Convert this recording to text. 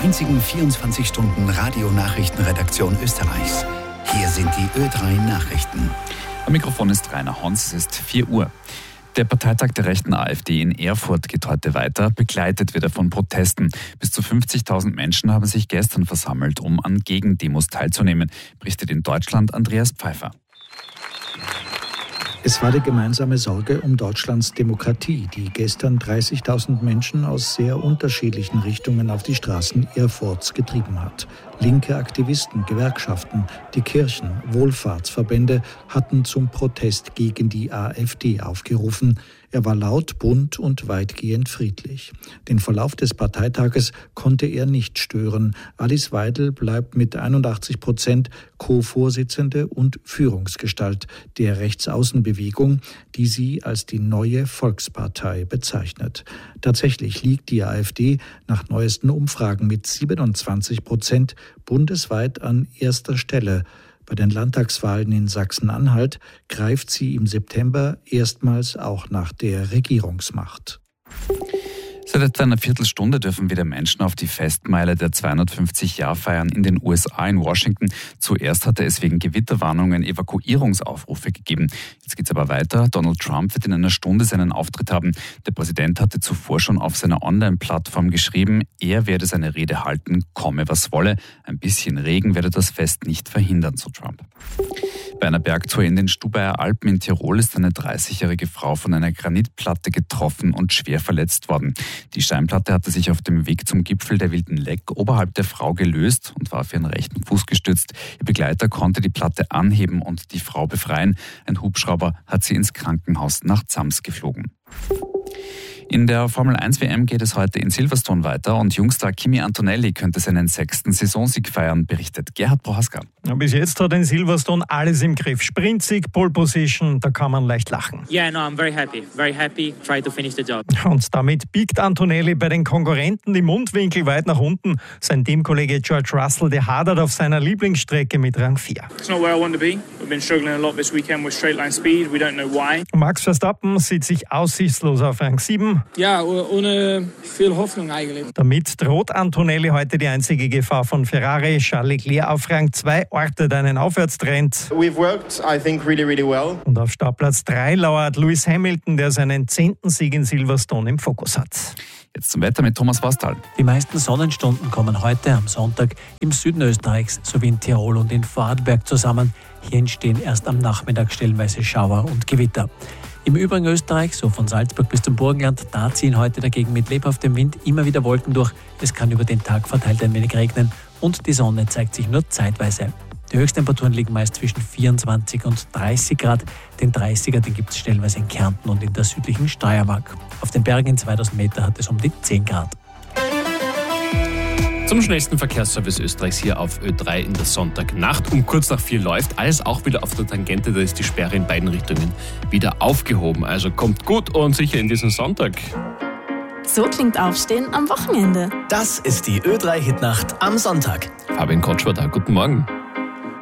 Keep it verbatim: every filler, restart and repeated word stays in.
einzigen vierundzwanzig Stunden Radionachrichtenredaktion Österreichs. Hier sind die Ö drei Nachrichten. Am Mikrofon ist Rainer Hons, es ist vier Uhr. Der Parteitag der rechten AfD in Erfurt geht heute weiter, begleitet wird er von Protesten. Bis zu fünfzigtausend Menschen haben sich gestern versammelt, um an Gegendemos teilzunehmen, berichtet in Deutschland Andreas Pfeiffer. Es war die gemeinsame Sorge um Deutschlands Demokratie, die gestern dreißigtausend Menschen aus sehr unterschiedlichen Richtungen auf die Straßen Erfurts getrieben hat. Linke Aktivisten, Gewerkschaften, die Kirchen, Wohlfahrtsverbände hatten zum Protest gegen die AfD aufgerufen. Er war laut, bunt und weitgehend friedlich. Den Verlauf des Parteitages konnte er nicht stören. Alice Weidel bleibt mit einundachtzig Prozent Co-Vorsitzende und Führungsgestalt der Rechtsaußenbewegung, die sie als die neue Volkspartei bezeichnet. Tatsächlich liegt die AfD nach neuesten Umfragen mit siebenundzwanzig Prozent bundesweit an erster Stelle. Bei den Landtagswahlen in Sachsen-Anhalt greift sie im September erstmals auch nach der Regierungsmacht. Seit etwa einer Viertelstunde dürfen wieder Menschen auf die Festmeile der zweihundertfünfzig-Jahr-Feiern in den U S A in Washington. Zuerst hatte es wegen Gewitterwarnungen Evakuierungsaufrufe gegeben. Jetzt geht's aber weiter. Donald Trump wird in einer Stunde seinen Auftritt haben. Der Präsident hatte zuvor schon auf seiner Online-Plattform geschrieben, er werde seine Rede halten, komme was wolle. Ein bisschen Regen werde das Fest nicht verhindern, so Trump. Bei einer Bergtour in den Stubaier Alpen in Tirol ist eine dreißigjährige Frau von einer Granitplatte getroffen und schwer verletzt worden. Die Steinplatte hatte sich auf dem Weg zum Gipfel der Wilden Leck oberhalb der Frau gelöst und war auf ihren rechten Fuß gestützt. Ihr Begleiter konnte die Platte anheben und die Frau befreien. Ein Hubschrauber hat sie ins Krankenhaus nach Zams geflogen. In der Formel eins W M geht es heute in Silverstone weiter und Jungstar Kimi Antonelli könnte seinen sechsten Saisonsieg feiern, berichtet Gerhard Prohaska. Bis jetzt hat in Silverstone alles im Griff. Sprintsieg, Pole Position, da kann man leicht lachen. Yeah, no, I'm very happy. Very happy. Try to finish the job. Und damit biegt Antonelli bei den Konkurrenten die Mundwinkel weit nach unten. Sein Teamkollege George Russell, der hadert auf seiner Lieblingsstrecke mit Rang vier. It's not where I want to be. We've been struggling a lot this weekend with straight line speed. We don't know why. Max Verstappen sieht sich aussichtslos auf Rang sieben. Ja, ohne viel Hoffnung eigentlich. Damit droht Antonelli heute die einzige Gefahr von Ferrari. Charles Leclerc auf Rang zwei ortet einen Aufwärtstrend. We've worked, I think, really, really well. Und auf Startplatz drei lauert Lewis Hamilton, der seinen zehnten Sieg in Silverstone im Fokus hat. Jetzt zum Wetter mit Thomas Wastal. Die meisten Sonnenstunden kommen heute am Sonntag im Süden Österreichs sowie in Tirol und in Vorarlberg zusammen. Hier entstehen erst am Nachmittag stellenweise Schauer und Gewitter. Im übrigen Österreich, so von Salzburg bis zum Burgenland, da ziehen heute dagegen mit lebhaftem Wind immer wieder Wolken durch. Es kann über den Tag verteilt ein wenig regnen und die Sonne zeigt sich nur zeitweise. Die Höchsttemperaturen liegen meist zwischen vierundzwanzig und dreißig Grad. Den dreißiger, den gibt es stellenweise in Kärnten und in der südlichen Steiermark. Auf den Bergen in zweitausend Meter hat es um die zehn Grad. Zum schnellsten Verkehrsservice Österreichs hier auf Ö drei in der Sonntagnacht. Um kurz nach vier läuft alles auch wieder auf der Tangente. Da ist die Sperre in beiden Richtungen wieder aufgehoben. Also kommt gut und sicher in diesen Sonntag. So klingt Aufstehen am Wochenende. Das ist die Ö drei Hitnacht am Sonntag. Fabian Kotsch war da. Guten Morgen.